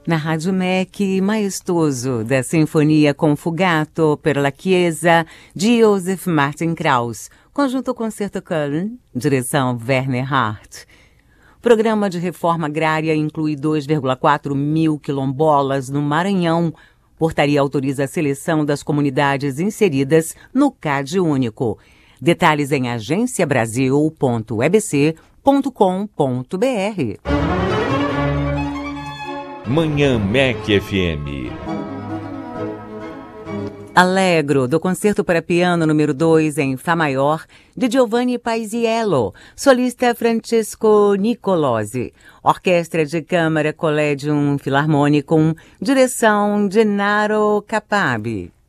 Na Rádio MEC, maestoso da Sinfonia com Fugato per la Chiesa de Joseph Martin Krauss, conjunto Concerto Köln, direção Werner Hart. Programa de reforma agrária inclui 2,4 mil quilombolas no Maranhão. Portaria autoriza a seleção das comunidades inseridas no CAD único. Detalhes em agenciabrasil.ebc.com.br. Manhã MEC FM. Allegro, do Concerto para Piano número 2 em Fá maior, de Giovanni Paisiello, solista Francesco Nicolosi, Orquestra de Câmara Collegium Philharmonicum, direção Gennaro Capabi.